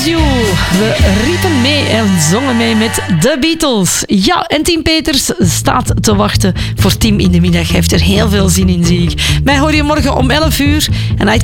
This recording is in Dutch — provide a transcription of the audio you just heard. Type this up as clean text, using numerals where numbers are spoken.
Lose You. We riepen mee en zongen mee met The Beatles. Ja, en Tim Peters staat te wachten voor Tim in de middag. Hij heeft er heel veel zin in, zie ik. Mij hoor je morgen om 11 uur. En